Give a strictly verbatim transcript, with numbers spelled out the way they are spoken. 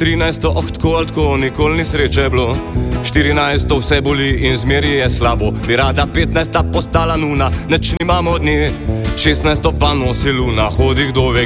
trinajsto, oh tako ali tako, nikoli ni sreče bilo. štirinajsto vse boli in zmeri je slabo. Bi rada petnajsta postala nuna, neč nimamo od nje. šestnajsto pa nosi luna, hodi kdo ve